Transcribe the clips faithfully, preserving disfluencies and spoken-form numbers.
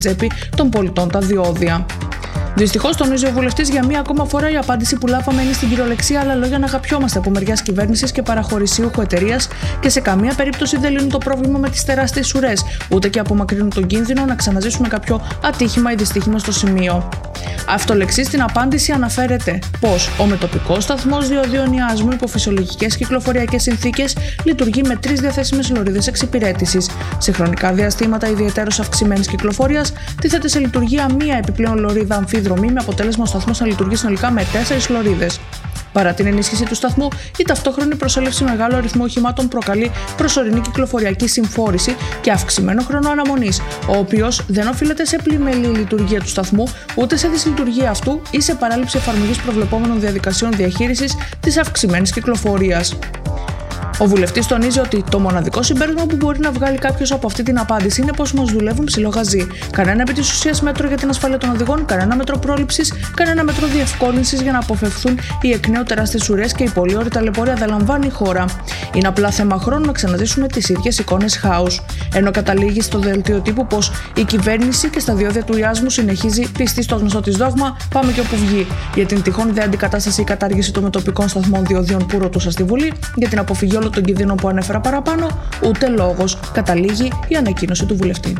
τσέπη των πολιτών τα διόδια. Δυστυχώς, τονίζει ο βουλευτής, για μία ακόμα φορά η απάντηση που λάβαμε είναι στην κυριολεξία άλλα λόγια να αγαπιόμαστε από μεριάς κυβέρνησης και παραχωρησίουχου εταιρείας και σε καμία περίπτωση δεν λύνουν το πρόβλημα με τις τεράστιες ουρές, ούτε και απομακρύνουν τον κίνδυνο να ξαναζήσουμε κάποιο ατύχημα ή δυστύχημα στο σημείο. Αυτολεξής στην απάντηση αναφέρεται πως ο μετοπικός σταθμός διοδίων Ιάσμου υπό φυσιολογικές κυκλοφοριακές συνθήκες λειτουργεί με τρεις διαθέσιμες λωρίδες εξυπηρέτησης. Σε χρονικά διαστήματα ιδιαιτέρως αυξημένης κυκλοφορίας τίθεται σε λειτουργία μία επιπλέον λωρίδα αμφίδρομη, με αποτέλεσμα ο σταθμός να λειτουργεί συνολικά με τέσσερις λωρίδες. Παρά την ενίσχυση του σταθμού, η ταυτόχρονη προσέλευση μεγάλου αριθμού οχημάτων προκαλεί προσωρινή κυκλοφοριακή συμφόρηση και αυξημένο χρόνο αναμονής, ο οποίος δεν οφείλεται σε πλημελή λειτουργία του σταθμού, ούτε σε δυσλειτουργία αυτού ή σε παράληψη εφαρμογής προβλεπόμενων διαδικασιών διαχείρισης της αυξημένης κυκλοφορίας. Ο βουλευτής τονίζει ότι το μοναδικό συμπέρασμα που μπορεί να βγάλει κάποιος από αυτή την απάντηση είναι πως μας δουλεύουν ψηλό γαζί. Κανένα επί της ουσίας μέτρο για την ασφάλεια των οδηγών, κανένα μέτρο πρόληψης, κανένα μέτρο διευκόλυνσης για να αποφευθούν οι εκ νέου τεράστιες ουρές και η πολύωρη ταλαιπωρία δεν λαμβάνει η χώρα. Είναι απλά θέμα χρόνου να ξαναζήσουμε τις ίδιες εικόνες χάους. Ενώ καταλήγει στο δελτίο τύπου πως η κυβέρνηση και στα διόδια του Ιάσμου συνεχίζει πιστή στο γνωστό της δόγμα «Πάμε και όπου βγει». Για την τυχόν δε αντικατάσταση ή κατάργηση των μετοπικών σταθμών διοδίων που ρωτούσα στη Βουλή, για την αποφυγή όλων των κινδύνων που ανέφερα παραπάνω, ούτε λόγος, καταλήγει η ανακοίνωση του βουλευτή.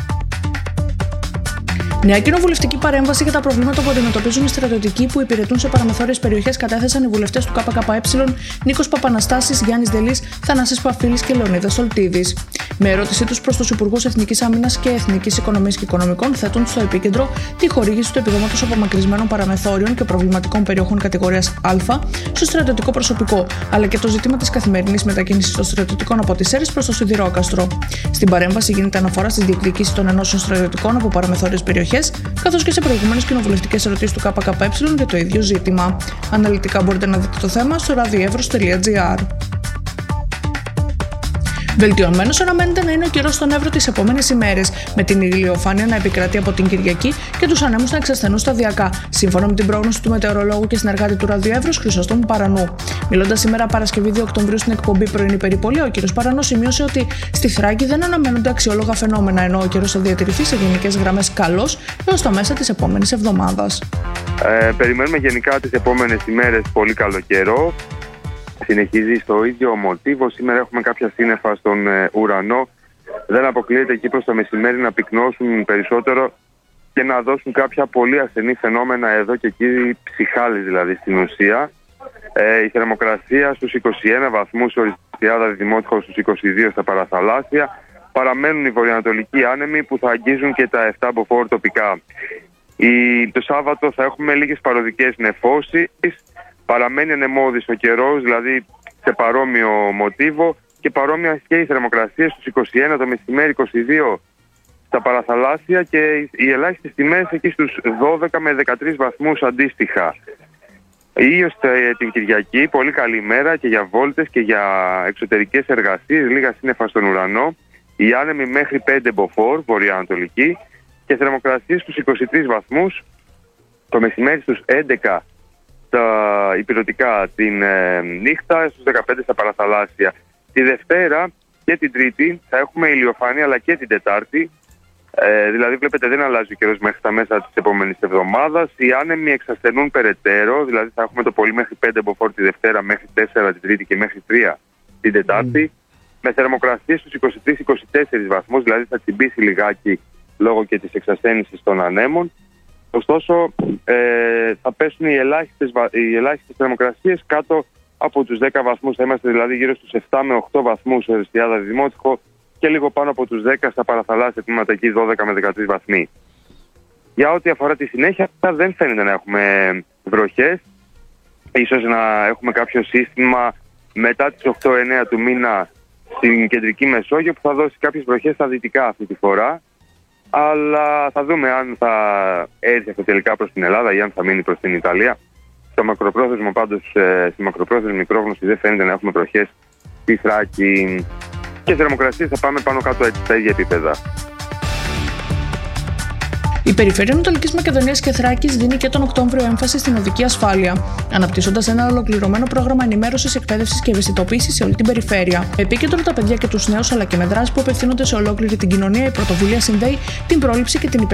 Νέα κοινοβουλευτική παρέμβαση για τα προβλήματα που αντιμετωπίζουν οι στρατιωτικοί που υπηρετούν σε παραμεθόριες περιοχές κατέθεσαν οι βουλευτές του ΚΚΕ Νίκος Παπαναστάσης, Γιάννης Δελής, Θανάσης Παφίλης και Λεωνίδας Στολτίδης. Με ερώτησή τους προς τους Υπουργούς Εθνικής Άμυνας και Εθνικής Οικονομίας και Οικονομικών, θέτουν στο επίκεντρο τη χορήγηση του επιδόματος απομακρυσμένων παραμεθόριων και προβληματικών περιοχών κατηγορίας Α στο στρατιωτικό προσωπικό, αλλά και το ζήτημα της καθημερινής μετακίνησης των στρατιωτικών από τις Σέρρες προς το Σιδηρόκαστρο. Στην παρέμβαση γίνεται αναφορά στις διεκδικήσεις των ενώσεων στρατιωτικών από παραμεθόριες περιοχές, καθώς και σε προηγούμενες κοινοβουλευτικές ερωτήσεις του ΚΚΕ για το ίδιο ζήτημα. Αναλυτικά μπορείτε να δείτε το θέμα στο ραδιοεύρος τελεία τζι άρ. Βελτιωμένος αναμένεται να είναι ο καιρός στον Εύρο τις επόμενες ημέρες, με την ηλιοφάνεια να επικρατεί από την Κυριακή και τους ανέμους να εξασθενούν σταδιακά, σύμφωνα με την πρόγνωση του μετεωρολόγου και συνεργάτη του ραδιοεύρους Χρυσοστόμου Παρανού. Μιλώντας σήμερα Παρασκευή δύο Οκτωβρίου στην εκπομπή Πρωινή Περιπολία, ο κ. Παρανός σημείωσε ότι στη Θράκη δεν αναμένονται αξιόλογα φαινόμενα, ενώ ο καιρός θα διατηρηθεί σε γενικές γραμμές καλός έως τα μέσα της επόμενης εβδομάδας. Ε, περιμένουμε γενικά τις επόμενες ημέρες πολύ καλό καιρό. Συνεχίζει στο ίδιο μοτίβο. Σήμερα έχουμε κάποια σύννεφα στον ε, ουρανό. Δεν αποκλείεται εκεί προς το μεσημέρι να πυκνώσουν περισσότερο και να δώσουν κάποια πολύ ασθενή φαινόμενα εδώ και εκεί, ψυχάλης δηλαδή στην ουσία. Ε, η θερμοκρασία στους είκοσι ένα βαθμούς, ο Οριστιάδα Δημότυχο στους είκοσι δύο στα παραθαλάσσια. Παραμένουν οι βορειοανατολικοί άνεμοι που θα αγγίζουν και τα επτά μποφόρ τοπικά. Η, το Σάββατο θα έχουμε λίγες παροδικές νεφώσεις. Παραμένει ανεμώδης ο καιρός, δηλαδή σε παρόμοιο μοτίβο, και παρόμοια και οι θερμοκρασίες στους είκοσι ένα το μεσημέρι, είκοσι δύο στα παραθαλάσσια και οι ελάχιστες τιμές εκεί στους δώδεκα με δεκατρείς βαθμούς αντίστοιχα. Ήλιος την Κυριακή, πολύ καλή μέρα και για βόλτες και για εξωτερικές εργασίες, λίγα σύννεφα στον ουρανό, οι άνεμοι μέχρι πέντε μποφόρ, βορειοανατολική, και θερμοκρασίες στους είκοσι τρεις βαθμούς, το μεσημέρι στους έντεκα τα υπηρετικά την ε, νύχτα, στους δεκαπέντε στα παραθαλάσσια. Τη Δευτέρα και την Τρίτη θα έχουμε ηλιοφάνεια, αλλά και την Τετάρτη. Ε, δηλαδή βλέπετε δεν αλλάζει ο καιρός μέχρι τα μέσα της επόμενης εβδομάδας. Οι άνεμοι εξασθενούν περαιτέρω, δηλαδή θα έχουμε το πολύ μέχρι πέντε μποφόρ τη Δευτέρα, μέχρι τέσσερα την Τρίτη και μέχρι τρία την Τετάρτη. Mm. Με θερμοκρασίες στους είκοσι τρεις με είκοσι τέσσερις βαθμούς, δηλαδή θα τσιμπήσει λιγάκι λόγω και της εξασθένησης των ανέμων. Ωστόσο, ε, θα πέσουν οι ελάχιστες, οι ελάχιστες θερμοκρασίες κάτω από τους δέκα βαθμούς. Θα είμαστε δηλαδή γύρω στους επτά με οκτώ βαθμούς στο Οριστιάδα Δημότυχο και λίγο πάνω από τους δέκα στα παραθαλάσσια τμήματα, εκεί δώδεκα με δεκατρείς βαθμοί. Για ό,τι αφορά τη συνέχεια, δεν φαίνεται να έχουμε βροχές. Ίσως να έχουμε κάποιο σύστημα μετά τις οκτώ εννέα του μήνα στην κεντρική Μεσόγειο που θα δώσει κάποιες βροχές στα δυτικά αυτή τη φορά. Αλλά θα δούμε αν θα έρθει αυτό τελικά προς την Ελλάδα ή αν θα μείνει προς την Ιταλία. Στο μακροπρόθεσμο πάντως, στη μακροπρόθεσμη πρόγνωση δεν φαίνεται να έχουμε βροχές στη Θράκη και θερμοκρασίες θα πάμε πάνω κάτω έτσι στα ίδια επίπεδα. Η Περιφέρεια Ανατολικής Μακεδονίας και Θράκης δίνει και τον Οκτώβριο έμφαση στην οδική ασφάλεια, αναπτύσσοντας ένα ολοκληρωμένο πρόγραμμα ενημέρωσης, εκπαίδευσης και ευαισθητοποίησης σε όλη την περιφέρεια. Επίκεντρο τα παιδιά και τους νέους, αλλά και με δράσεις που απευθύνονται σε ολόκληρη την κοινωνία, η πρωτοβουλία συνδέει την πρόληψη και την υπεύθυνη